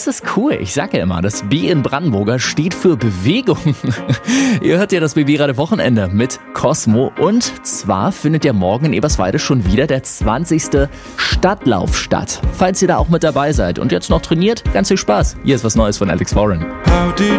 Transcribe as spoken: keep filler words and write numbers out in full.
Das ist cool. Ich sage ja immer, das B in Brandenburger steht für Bewegung. Ihr hört ja das B B-Radio Wochenende mit Cosmo. Und zwar findet ja morgen in Eberswalde schon wieder der zwanzigste Stadtlauf statt. Falls ihr da auch mit dabei seid und jetzt noch trainiert, ganz viel Spaß. Hier ist was Neues von Alex Warren. How did